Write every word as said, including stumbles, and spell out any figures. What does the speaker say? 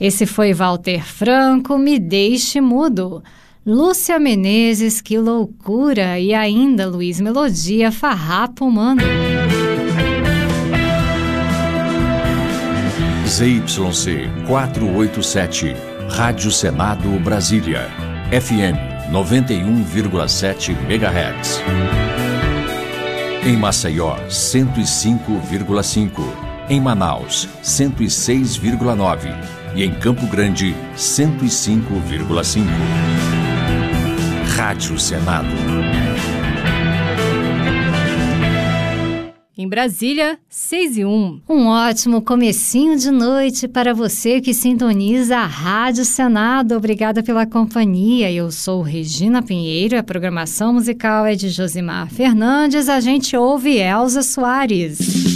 Esse foi Walter Franco, Me Deixe Mudo. Lúcia Menezes, Que Loucura. E ainda Luiz Melodia, Farrapo Humano. Z Y C quatrocentos e oitenta e sete, Rádio Senado Brasília, F M noventa e um vírgula sete megahertz. Em Maceió, cento e cinco vírgula cinco. Em Manaus, cento e seis vírgula nove. E em Campo Grande, cento e cinco vírgula cinco. Rádio Senado. Em Brasília, seis e um. Um ótimo comecinho de noite para você que sintoniza a Rádio Senado. Obrigada pela companhia. Eu sou Regina Pinheiro, a programação musical é de Josimar Fernandes. A gente ouve Elza Soares.